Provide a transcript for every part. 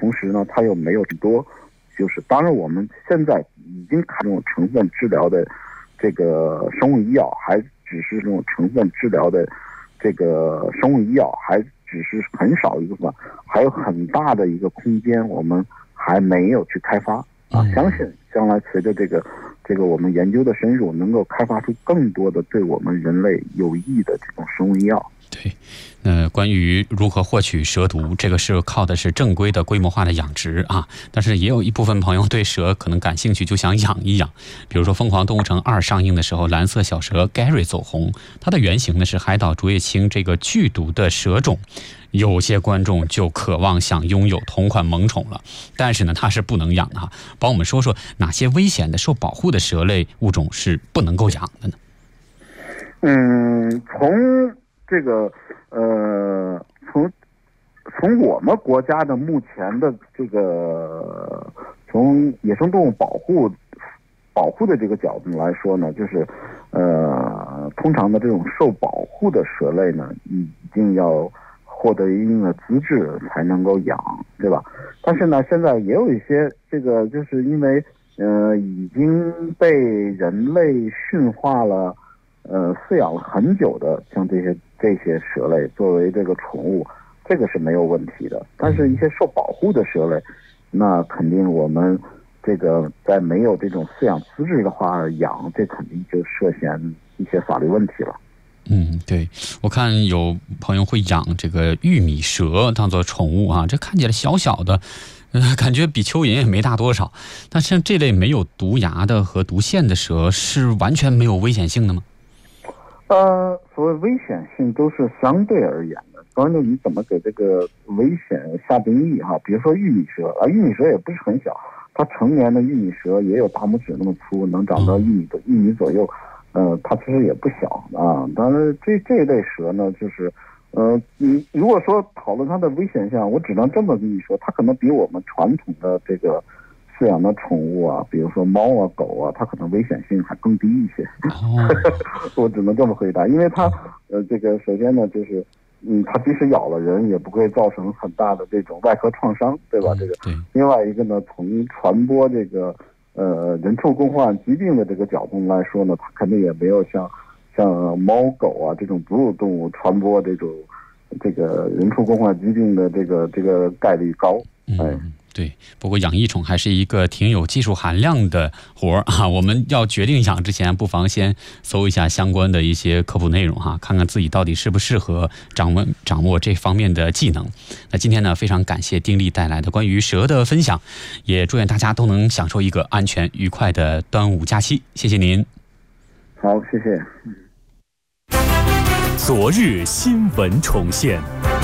同时呢，它又没有很多，就是当然我们现在已经看这种成分治疗的这个生物医药，还只是这种成分治疗的这个生物医药，还只是很少一部分，还有很大的一个空间，我们还没有去开发啊。相信将来随着这个我们研究的深入，能够开发出更多的对我们人类有益的这种生物医药。 对，关于如何获取蛇毒，这个是靠的是正规的规模化的养殖啊。但是也有一部分朋友对蛇可能感兴趣，就想养一养。比如说《疯狂动物城2》上映的时候，蓝色小蛇 Gary 走红，它的原型呢是海岛竹叶青这个剧毒的蛇种。有些观众就渴望想拥有同款萌宠了，但是呢它是不能养的哈。帮我们说说哪些危险的受保护的蛇类物种是不能够养的呢？ 从这个从我们国家的目前的这个从野生动物保护的这个角度来说呢，就是通常的这种受保护的蛇类呢，一定要获得一定的资质才能够养，对吧？但是呢，现在也有一些这个就是因为已经被人类驯化了。饲养了很久的，像这些蛇类作为这个宠物，这个是没有问题的。但是，一些受保护的蛇类，那肯定我们这个在没有这种饲养资质的话养，这肯定就涉嫌一些法律问题了。 对，我看有朋友会养这个玉米蛇当做宠物啊，这看起来小小的。感觉比蚯蚓也没大多少，但像这类没有毒牙的和毒腺的蛇是完全没有危险性的吗？ 所谓危险性都是相对而言的，关键你怎么给这个危险下定义哈？比如说玉米蛇啊，玉米蛇也不是很小，它成年的玉米蛇也有大拇指那么粗，能长到1米左右，它其实也不小啊。当然这一类蛇呢，就是你如果说讨论它的危险性，我只能这么跟你说，它可能比我们传统的这个饲养的宠物啊，比如说猫啊、狗啊，它可能危险性还更低一些。我只能这么回答，因为它这个首先呢，就是它即使咬了人，也不会造成很大的这种外科创伤，对吧？这个另外一个呢，从传播这个人畜共患疾病的这个角度来说呢，它肯定也没有像猫狗啊这种哺乳动物传播这个人畜共患疾病的这个概率高。 对，不过养益宠还是一个挺有技术含量的活啊。我们要决定养之前，不妨先搜一下相关的一些科普内容哈，看看自己到底适不适合掌握这方面的技能。那今天呢，非常感谢丁力带来的关于蛇的分享，也祝愿大家都能享受一个安全愉快的端午假期。谢谢您。 好，谢谢。 昨日新闻重现。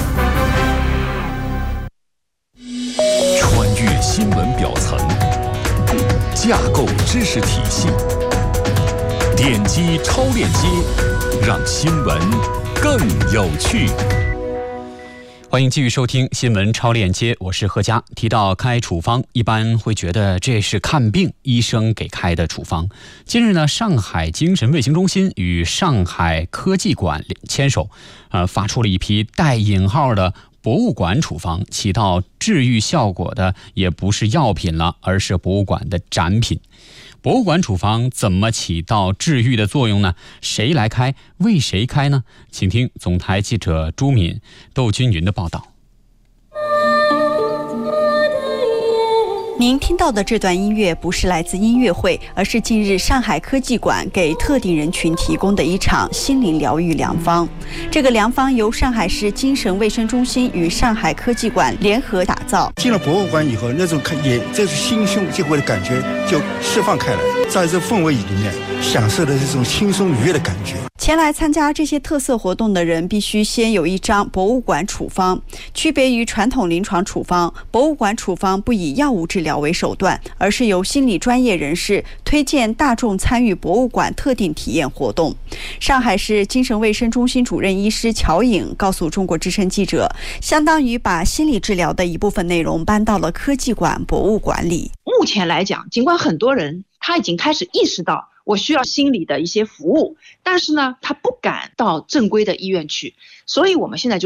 新闻表层，架构知识体系，点击超链接，让新闻更有趣。 欢迎继续收听新闻超链接，我是贺佳。提到开处方，一般会觉得这是看病医生给开的处方。近日呢，上海精神卫生中心与上海科技馆牵手，发出了一批带引号的博物馆处方，起到治愈效果的也不是药品了，而是博物馆的展品。博物馆处方怎么起到治愈的作用呢？谁来开？为谁开呢？请听总台记者朱敏、窦君云的报道。 您听到的这段音乐不是来自音乐会，而是近日上海科技馆给特定人群提供的一场心灵疗愈良方。这个良方由上海市精神卫生中心与上海科技馆联合打造。 进了博物馆以后，那种这是心胸就会的感觉就释放开来，在这氛围里面享受的这种轻松愉悦的感觉。 前来参加这些特色活动的人必须先有一张博物馆处方。区别于传统临床处方，博物馆处方不以药物治疗为手段，而是由心理专业人士推荐大众参与博物馆特定体验活动。上海市精神卫生中心主任医师乔颖告诉中国之声记者，相当于把心理治疗的一部分内容搬到了科技馆博物馆里。 目前来讲，尽管很多人他已经开始意识到我需要心理的一些服务，但是呢，他不敢到正规的医院去，所以我们现在就